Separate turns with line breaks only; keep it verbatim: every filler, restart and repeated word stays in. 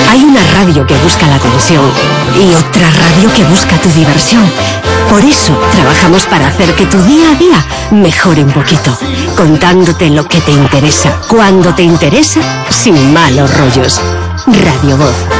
Hay una radio que busca la atención y otra radio que busca tu diversión. Por eso trabajamos para hacer que tu día a día mejore un poquito, contándote lo que te interesa, cuando te interesa, sin malos rollos. Radio Voz.